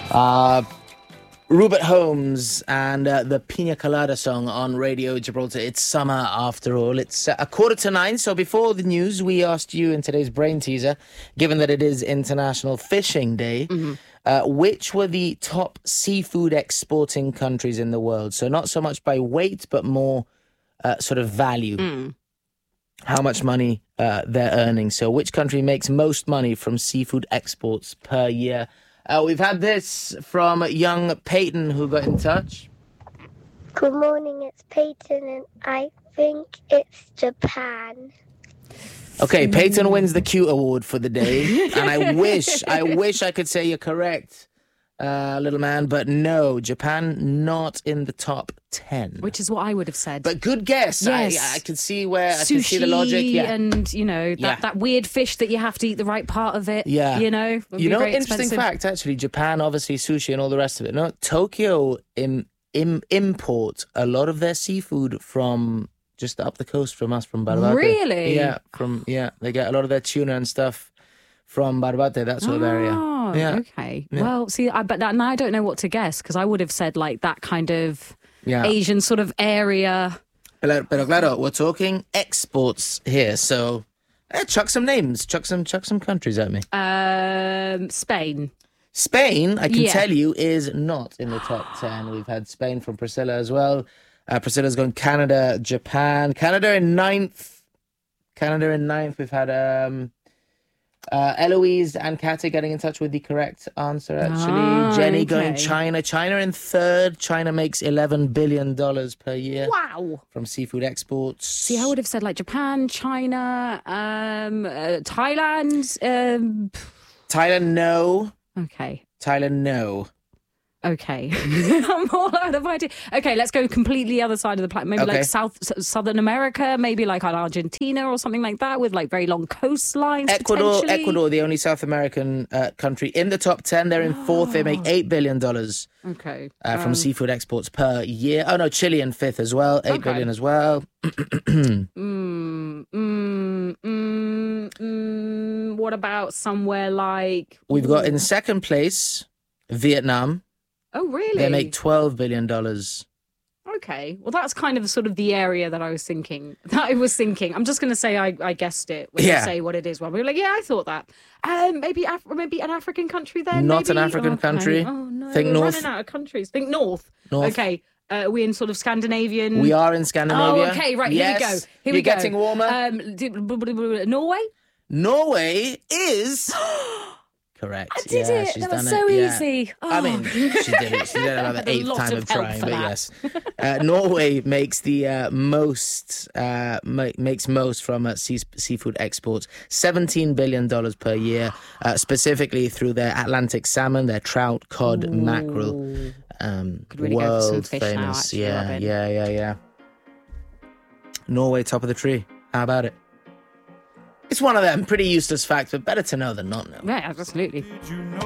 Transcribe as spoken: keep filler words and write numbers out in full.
Uh, Rupert Holmes and uh, the Pina Colada song on Radio Gibraltar. It's summer after all. It's uh, a quarter to nine. So before the news, we asked you in today's brain teaser, given that it is International Fishing Day, mm-hmm. uh, which were the top seafood exporting countries in the world? So not so much by weight, but more uh, sort of value. Mm. How much money uh, they're earning. So which country makes most money from seafood exports per year? Uh, we've had this from young Peyton who got in touch. Good morning, it's Peyton, and I think it's Japan. Okay, Peyton wins the cute award for the day, and I wish, I wish I could say you're correct, uh, little man, but no, Japan not in the top ten. Which is what I would have said. But good guess. Yes. I, I could see where, Sushi I can see the logic. Yeah. And, you know, that, Yeah. that weird fish that you have to eat the right part of it. Yeah. You know, would You be know, very interesting expensive. fact, actually, Japan, obviously, sushi and all the rest of it. No, Tokyo im, im, import a lot of their seafood from just up the coast from us, from Barbate. Really? Yeah, from yeah, they get a lot of their tuna and stuff from Barbate, that sort of area. Oh, Yeah. okay. Yeah. Well, see, I, but now I don't know what to guess, because I would have said, like, that kind of Yeah. Asian sort of area. Pero, pero claro, we're talking exports here, so eh, chuck some names, chuck some, chuck some countries at me. Um, Spain. Spain, I can Yeah. tell you, is not in the top ten. We've had Spain from Priscilla as well. Uh, Priscilla's gone Canada, Japan. Canada in ninth. Canada in ninth. We've had um, uh, Eloise and Katy getting in touch with the correct answer, actually. Ah, Jenny going okay. China. China in third. China makes eleven billion dollars per year Wow. from seafood exports. See, I would have said, like, Japan, China, um, uh, Thailand. Um, Thailand, no. okay. Thailand, no. Okay. I'm all out of idea. Okay, let's go completely the other side of the planet. Maybe Okay. like South S- Southern America, maybe like on Argentina or something like that, with like very long coastlines. Ecuador, potentially. Ecuador, the only South American uh, country in the top ten. They're in fourth. They make eight billion dollars Okay. uh, from um, seafood exports per year. Oh, no, Chile in fifth as well. Eight Okay. billion as well. mm, mm, mm, mm, what about somewhere like? We've got in second place, Vietnam. Oh, really? They make twelve billion dollars. Okay. Well, that's kind of sort of the area that I was thinking. That I was thinking. I'm just going to say I, I guessed it. When Yeah. you say what it is. Well, we were like, yeah, I thought that. Um, maybe Af- maybe an African country then. Not maybe? an African Okay. country. Oh no, Think we're north. running out of countries. Think north. North. Okay. Uh, are we in sort of Scandinavian? We are in Scandinavia. Oh, okay. Right. Yes. Here we go. Here You're we go. getting warmer. Um, d- b- b- b- Norway. Norway is correct. I did yeah, it. She's That done was so it. Yeah. easy. I Oh. mean, she did it. She did it about Had the a eighth lot time of of help trying, for but that. yes. Uh, Norway makes the uh, most, uh, ma- makes most from uh, sea- seafood exports, seventeen billion dollars per year, uh, specifically through their Atlantic salmon, their trout, cod, mackerel. Um, Could really go for some world fish now, famous. actually, yeah, Robin. yeah, yeah, yeah. Norway, top of the tree. How about it? It's one of them pretty useless facts, but better to know than not know. Yeah, absolutely. Did you know